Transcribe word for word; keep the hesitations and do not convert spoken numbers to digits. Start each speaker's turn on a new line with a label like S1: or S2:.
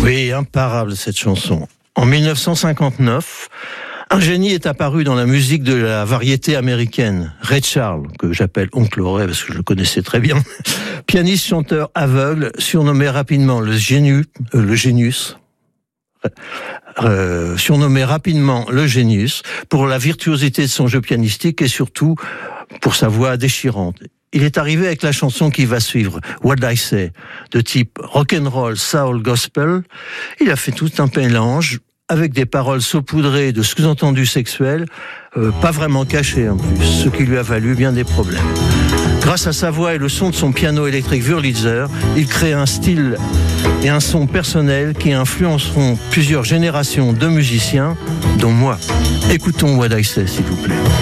S1: Oui, imparable cette chanson. En mille neuf cent cinquante-neuf, un génie est apparu dans la musique de la variété américaine. Ray Charles, que j'appelle Oncle Ray parce que je le connaissais très bien. Pianiste, chanteur aveugle, surnommé rapidement le génius, euh, le génius. Euh, surnommé rapidement le génius pour la virtuosité de son jeu pianistique et surtout pour sa voix déchirante. Il est arrivé avec la chanson qui va suivre, What I Say, de type rock'n'roll, soul, gospel. Il a fait tout un mélange avec des paroles saupoudrées de sous-entendus sexuels, euh, pas vraiment cachés en plus, ce qui lui a valu bien des problèmes. Grâce à sa voix et le son de son piano électrique Wurlitzer, il crée un style et un son personnel qui influenceront plusieurs générations de musiciens, dont moi. Écoutons What I Say, s'il vous plaît.